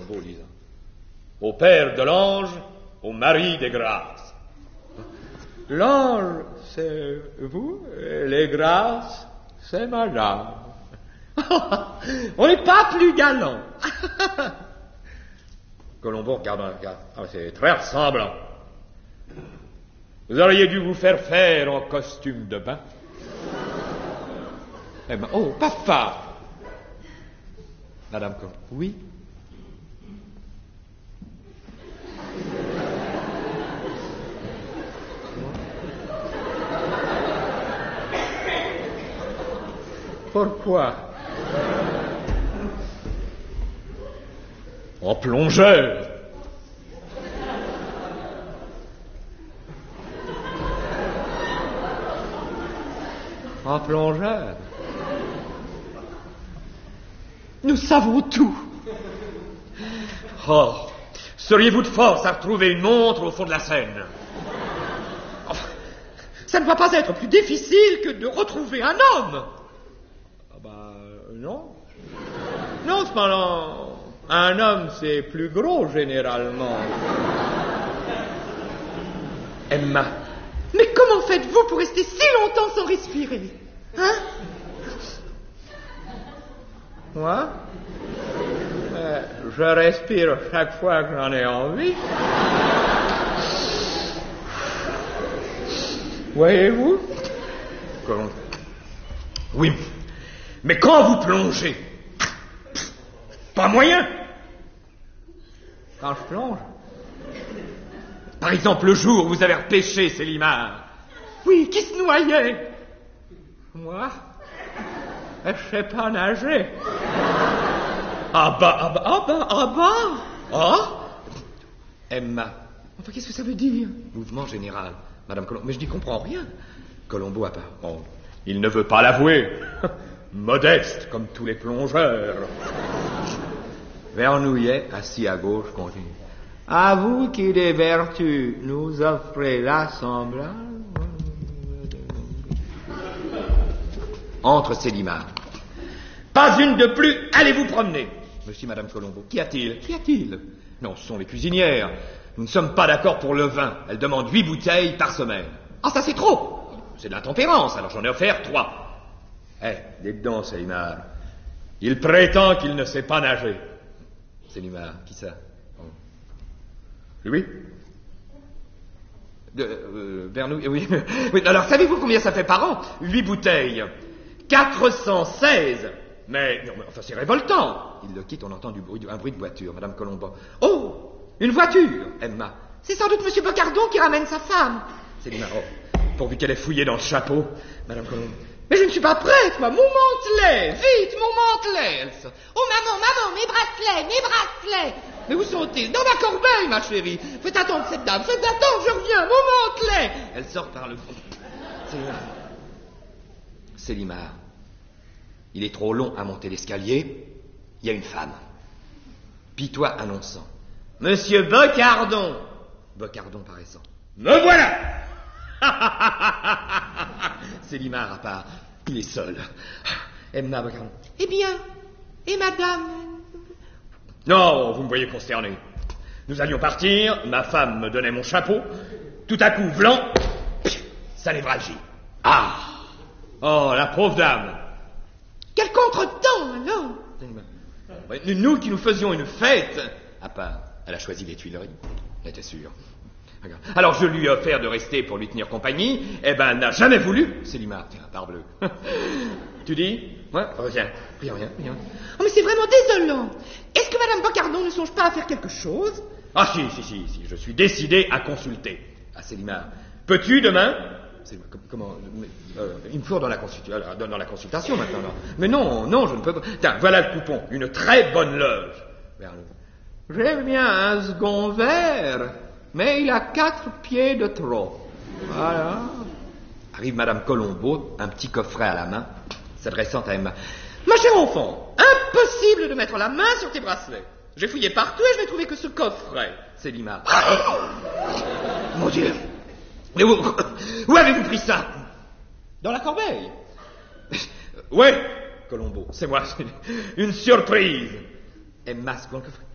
Colombo disant. Au père de l'ange, au mari des grâces. L'ange, c'est vous, et les grâces, c'est madame. On n'est pas plus galant. Colombo regarde, c'est très ressemblant. Vous auriez dû vous faire en costume de bain. Eh ben, oh, papa. Madame Colombo, oui. Pourquoi? En plongeur. En plongeur. Nous savons tout. Oh, seriez-vous de force à retrouver une montre au fond de la Seine? Enfin, ça ne va pas être plus difficile que de retrouver un homme. Ah bah, non. Non, cependant, un homme, c'est plus gros, généralement. Emma. Mais comment faites-vous pour rester si longtemps sans respirer? Hein? Moi? Je respire chaque fois que j'en ai envie. Voyez-vous? Oui, mais quand vous plongez, pas moyen. Quand je plonge? Par exemple, le jour où vous avez repêché ces limares. Oui, qui se noyait? Moi? Je sais pas nager. Ah bah. Emma. Enfin, qu'est-ce que ça veut dire? Mouvement général. Madame Colombo. Mais je n'y comprends rien. Colombo a pas. Bon, il ne veut pas l'avouer. Modeste, comme tous les plongeurs. Vernouillet, assis à gauche, continue. À vous qui des vertus nous offrez l'assemblage. Entre ces limares. Pas une de plus, allez vous promener. Monsieur et Madame Colombo, qu'y a-t-il? Non, ce sont les cuisinières. Nous ne sommes pas d'accord pour le vin. Elles demandent 8 bouteilles par semaine. Ah, ça c'est trop. C'est de l'intempérance, alors j'en ai offert 3. Dites donc, Célimare. Il prétend qu'il ne sait pas nager. Célimare, qui ça? Lui? Bernou, oui. Oui. Alors, savez-vous combien ça fait par an? 8 bouteilles. 416. Mais enfin, c'est révoltant. Il le quitte, on entend un bruit de voiture. Madame Colombo. Oh, une voiture, Emma. C'est sans doute Monsieur Bocardon qui ramène sa femme. Célimare, pourvu qu'elle ait fouillé dans le chapeau. Madame Colombo. Mais je ne suis pas prête, moi. Mon mantelet. Vite, mon mantelet. Elle sort. Oh, maman, mes bracelets. Mais où sont-ils? Dans ma corbeille, ma chérie. Faites attendre cette dame, je reviens, mon mantelet. Elle sort par le fond. Célimare. Il est trop long à monter l'escalier. Il y a une femme. Pitois annonçant. Monsieur Bocardon. Bocardon paraissant. Me voilà. Célimare à part. Il est seul. Emma Bocardon. Eh bien, et madame? Non, vous me voyez consterné. Nous allions partir, ma femme me donnait mon chapeau. Tout à coup, vlan, ça névralgie. Ah! Oh, la pauvre dame. Quel contretemps, alors? Nous qui nous faisions une fête. À part, elle a choisi les Tuileries. Elle était sûre. Alors je lui ai offert de rester pour lui tenir compagnie. Eh ben, elle n'a jamais voulu. Célimare, tiens, parbleu. Tu dis? Ouais, rien. Oh, mais c'est vraiment désolant. Est-ce que Madame Bocardon ne songe pas à faire quelque chose? Ah, si, je suis décidé à consulter. Ah, Célimare, peux-tu demain? Comment? Il me faut dans la consultation maintenant. Mais non, je ne peux pas. Tiens, voilà le coupon. Une très bonne loge. J'aime bien un second verre, mais il a 4 pieds de trop. Voilà. Arrive Madame Colombo, un petit coffret à la main, s'adressant à Emma. Ma chère enfant, impossible de mettre la main sur tes bracelets. J'ai fouillé partout et je n'ai trouvé que ce coffret. Célimare. Mon Dieu. Mais où avez-vous pris ça? Dans la corbeille. Ouais, Colombo, c'est moi. Une surprise. Emma, ce coffret.